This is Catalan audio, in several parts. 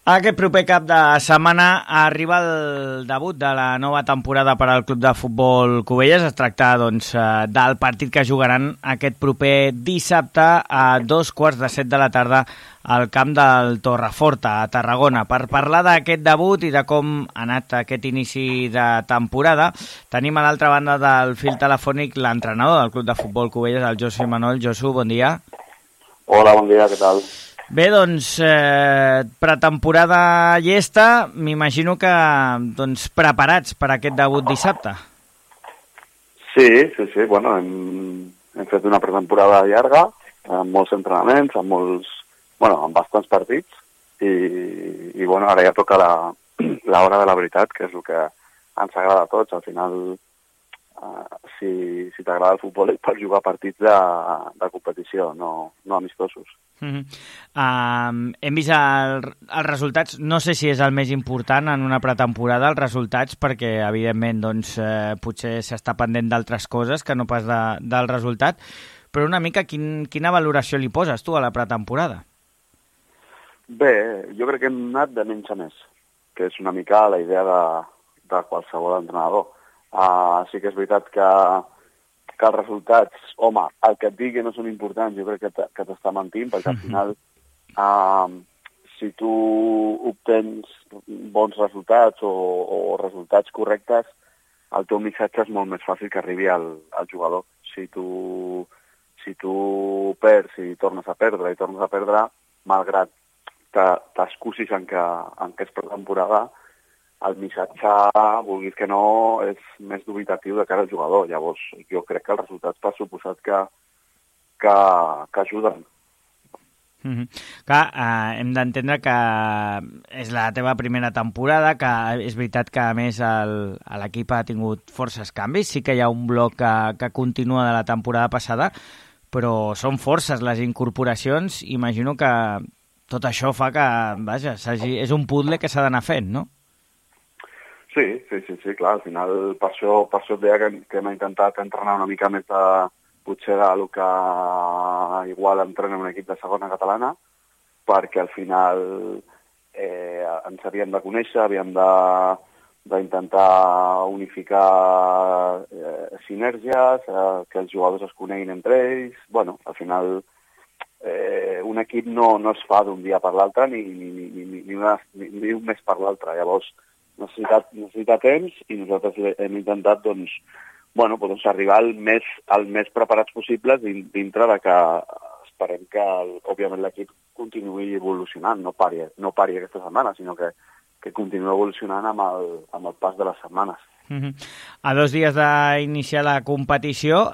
Aquest proper cap de setmana arriba el debut de la nova temporada per al Club de Futbol Cubelles. Es tracta del partit que jugaran aquest proper dissabte a 2:15 de la tarda al camp del Torreforta, a Tarragona. Per parlar d'aquest debut i de com ha anat aquest inici de temporada, tenim a l'altra banda del fil telefònic l'entrenador del Club de Futbol Cubelles, el Josu Imanol. Josu, bon dia. Hola, bon dia, què tal? Bé, pretemporada llesta, m'imagino que preparats per aquest debut dissabte. Sí, bueno, hem fet una pretemporada llarga, amb molts entrenaments, amb bastants partits, i bueno, ara ja toca l'hora de la veritat, que és el que ens agrada a tots. Al final, si t'agrada el futbol, pots jugar partits de competició, no amistosos. Hem vist els resultats, no sé si és el més important en una pretemporada, els resultats, perquè evidentment potser s'està pendent d'altres coses que no pas del resultat, però una mica quina valoració li poses tu a la pretemporada? Bé, jo crec que hem anat de menys a més, que és una mica la idea de qualsevol entrenador. Sí que és veritat que els resultats, home, el que et digui no són importants, jo crec que t'està mentint, perquè al final, si tu obtens bons resultats o resultats correctes, el teu missatge és molt més fàcil que arribi al jugador. Si tu perds i tornes a perdre, malgrat t'excusis en què és pretemporada, el missatge, vulguis que no, és més dubitatiu de cara al jugador. Llavors, jo crec que els resultats, per suposat, que ajuden. Clar, hem d'entendre que és la teva primera temporada, que és veritat que, a més, l'equip ha tingut forces canvis. Sí que hi ha un bloc que continua de la temporada passada, però són forces les incorporacions. Imagino que tot això fa que, vaja, és un puzzle que s'ha d'anar fent, no? Sí, clar, al final per això et deia que hem intentat entrenar una mica més potser del que igual entrena un equip de segona catalana, perquè al final ens havíem de conèixer, havíem d'intentar unificar sinergies, que els jugadors es coneguin entre ells. Bueno, al final un equip no es fa d'un dia per l'altre ni un mes per l'altre. Llavors, necessita temps, i nosaltres hem intentat arribar el més preparats possibles, dintre de que esperem que òbviament l'equip continuï evolucionant, no pari aquesta setmana, sinó que continuï evolucionant amb el pas de les setmanes. A 2 dies d'iniciar la competició,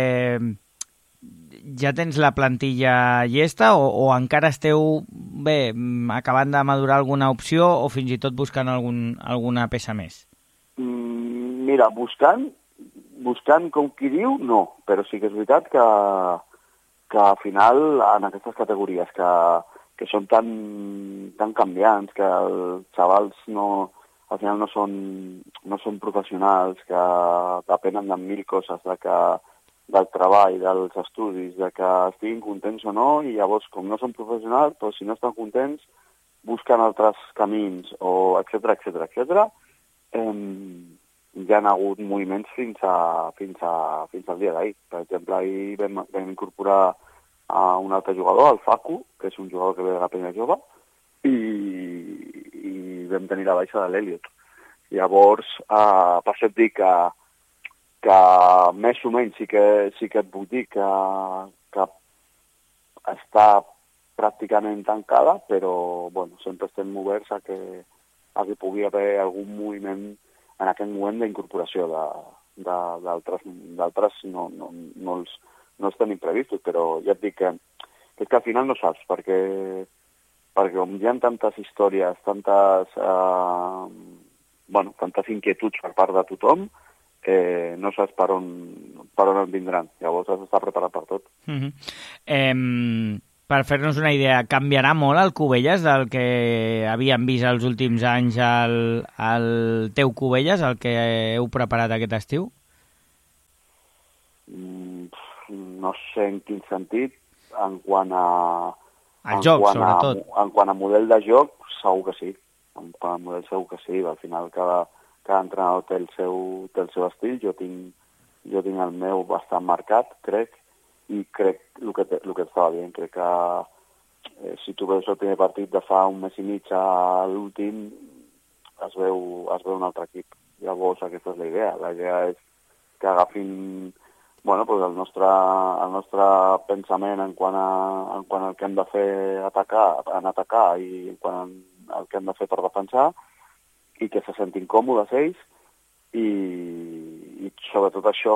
ja tens la plantilla llesta o encara esteu acabant de madurar alguna opció o fins i tot buscant alguna peça més? Mira, buscant com qui diu, no, però sí que és veritat que al final en aquestes categories que són tan canviants, que els xavals al final no són professionals, que depenen de mil coses, del treball, dels estudis, de que estiguin contents o no, i llavors, com no són professionals, però si no estan contents, busquen altres camins, o etcètera. Hi ha hagut moviments fins al dia d'ahir. Per exemple, ahir vam incorporar a un altre jugador, el Facu, que és un jugador que ve de la Penya Jove, i vam tenir la baixa de l'Eliot. Llavors, per això et dic que més o menys sí que et puc dir que està pràcticament tancada, però bueno, sempre estem oberts a que pugui haver algun moviment en aquest moment d'incorporació d'altres no els tenim previstos, però ja et dic que és que al final no saps, perquè com hi ha tantes històries, tantes inquietuds per part de tothom, no saps per on en vindran. Llavors has d'estar preparat per tot. Per fer-nos una idea, canviarà molt el Cubelles del que havíem vist els últims anys al teu Cubelles, el que heu preparat aquest estiu? No sé en quin sentit, en quant a El joc, sobretot. En quant a model de joc, segur que sí. Quant al model segur que sí. Al final cada entrenador té el seu estil. Jo tinc el meu bastant marcat, crec, i crec el que estava dient. Crec que si tu veus el primer partit de fa un mes i mig a l'últim, es veu un altre equip. Llavors aquesta és la idea. La idea és que agafin el nostre pensament en quant al que hem de fer atacar i en quant al que hem de fer per defensar, i que se sentin còmodes ells i sobretot això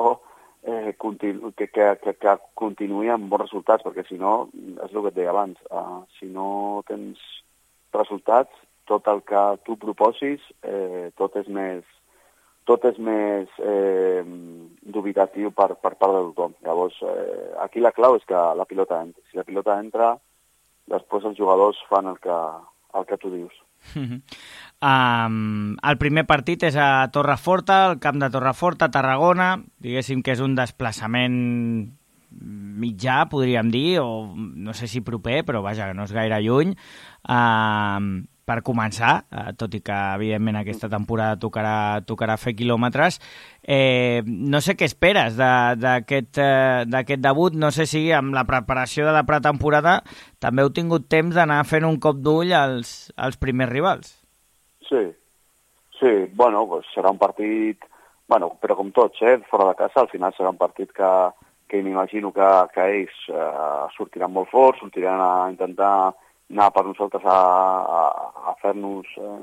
que continuï amb bons resultats, perquè si no, és el que et deia abans, si no tens resultats, tot el que tu proposis tot és més dubitatiu per part de tothom. Llavors, aquí la clau és que la pilota entri. Si la pilota entra, després els jugadors fan el que tu dius. El primer partit és a Torreforta, al camp de Torreforta, Tarragona. Diguéssim que és un desplaçament mitjà, podríem dir, o no sé si proper, però vaja, no és gaire lluny. Per començar, tot i que evidentment aquesta temporada tocarà fer quilòmetres. No sé què esperes d'aquest debut, no sé si amb la preparació de la pretemporada també heu tingut temps d'anar fent un cop d'ull als primers rivals. Sí, pues serà un partit, però com tots, fora de casa, al final serà un partit que m'imagino que ells sortiran molt forts, sortiran a intentar anar per nosaltres a fer-nos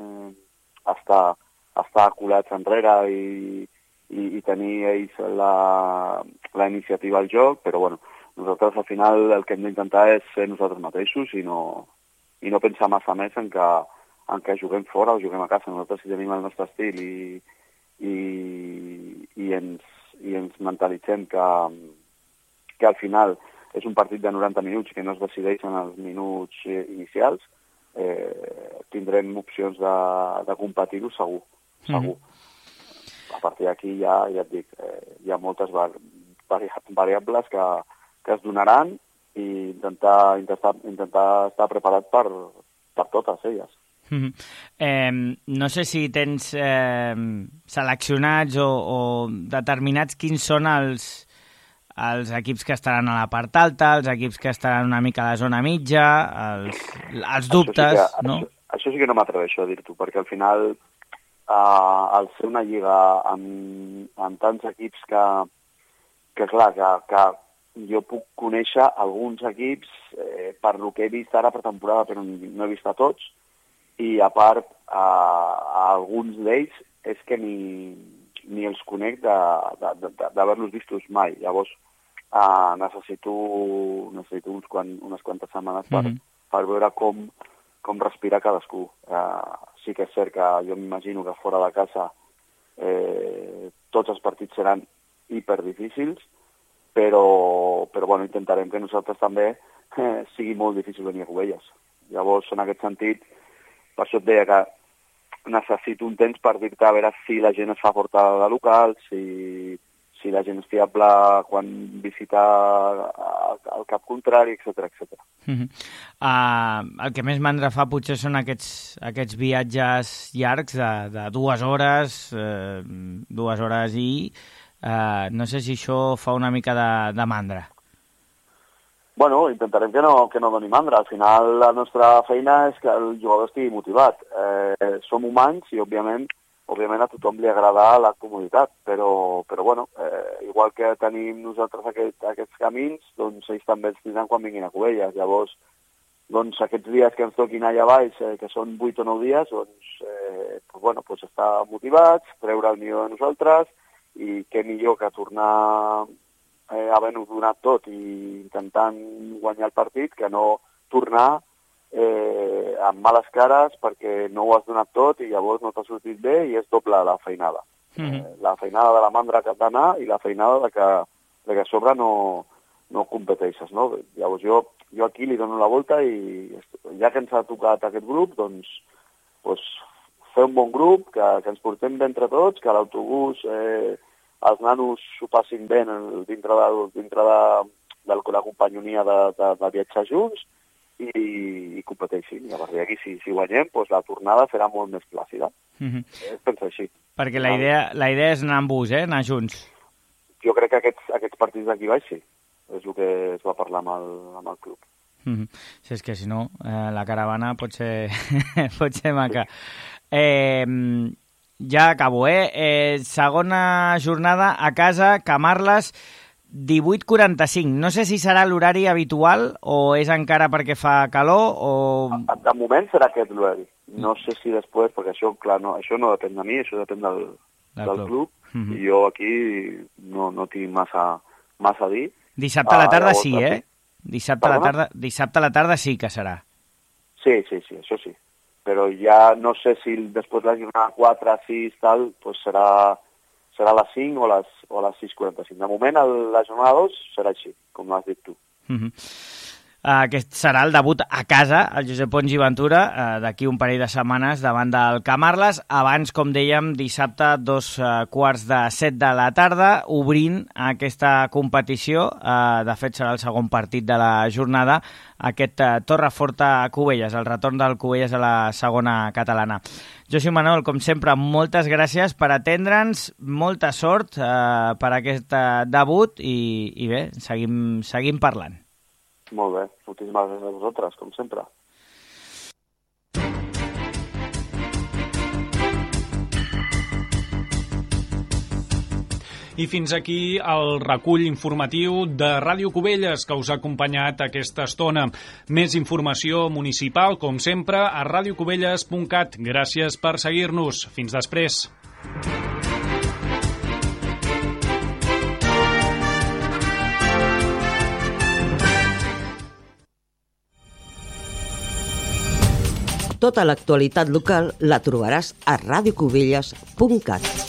estar colats enrere i tenir ells la iniciativa al joc, però nosaltres al final el que hem d'intentar és ser nosaltres mateixos i no pensar massa més en que juguem fora o juguem a casa. Nosaltres si tenim el nostre estil i ens mentalitzem que al final és un partit de 90 minuts que no es decideix en els minuts inicials, tindrem opcions de competir-ho segur. A partir d'aquí ja et dic, hi ha moltes variables que es donaran i intentar estar preparat per totes elles. No sé si tens seleccionats o determinats quins són els equips que estaran a la part alta, els equips que estaran una mica a la zona mitja, els dubtes, no? Això sí que no m'atreveixo a dir-t'ho, perquè al final al ser una lliga amb tants equips que jo puc conèixer alguns equips per lo que he vist ara per temporada, però no he vist a tots, i a part a alguns d'ells és que ni els conec d'haver-los vistos mai. Llavors necessito unes quantes setmanes per veure com respira cadascú. Sí que és cert que jo m'imagino que fora de casa tots els partits seran hiperdifícils, però intentarem que nosaltres també sigui molt difícil venir a Cubelles. Llavors, en aquest sentit, per això et deia que necessito un temps per dir-te a veure si la gent es fa forta de local, si la gent és fiable quan visita el cap contrari, etc. El que més mandra fa potser són aquests viatges llargs de 2 hores, 2 hores i no sé si això fa una mica de mandra. Intentarem que no doni mandra. Al final la nostra feina és que el jugador estigui motivat. Som humans i òbviament a tothom li agrada la comoditat, però igual que tenim nosaltres aquests camins, doncs ells també els tindran quan vinguin a Cubelles. Llavors, aquests dies que ens toquin allà baix, que són 8 o 9 dies, estar motivats, treure el millor de nosaltres, i què millor que tornar havent-ho donat tot i intentant guanyar el partit que no tornar amb males cares perquè no ho has donat tot i llavors no t'ha sortit bé i és doble la feinada. La feinada de la mandra que has d'anar i la feinada de que a sobre no competeixes, no? Llavors jo aquí li dono la volta i ja que ens ha tocat aquest grup, doncs fer un bon grup, que ens portem bé entre tots, que l'autobús els nanos s'ho passin bé dintre de la companyonia de viatjar junts i competeixin. I a partir d'aquí, si guanyem, doncs la tornada serà molt més plàcida. Penso així. Perquè la idea és anar amb bus, anar junts. Jo crec que aquests partits d'aquí baix sí. És el que es va parlar amb el club. Sí, és que si no, la caravana pot ser maca. Ja acabo, segona jornada a casa, Camarles, 18:45. No sé si serà l'horari habitual o és encara perquè fa calor o... De moment serà aquest l'horari. No sé si després, perquè això, clar, això no depèn de mi, això depèn del club. I jo aquí no tinc massa a dir. Dissabte a la tarda sí, Dissabte a la tarda sí que serà. Sí, això sí. Però ja no sé si després de la jornada 4, 6, tal, doncs serà a les 5 o a les 6:45. De moment, la jornada 2 serà així, com l'has dit tu. Aquest serà el debut a casa, el Josep Pons i Ventura, d'aquí un parell de setmanes davant del Camarles. Abans, com dèiem, dissabte, 2:45 de la tarda, obrint aquesta competició. De fet, serà el segon partit de la jornada, aquest Torreforta-Cubelles, el retorn del Cubelles a la segona catalana. Josi Manuel, com sempre, moltes gràcies per atendre'ns, molta sort per aquest debut i bé, seguim parlant. Molt bé, moltíssimes gràcies a vosaltres, com sempre. I fins aquí el recull informatiu de Ràdio Cubelles que us ha acompanyat aquesta estona. Més informació municipal, com sempre, a radiocubelles.cat. Gràcies per seguir-nos. Fins després. Tota l'actualitat local la trobaràs a radiocubelles.cat.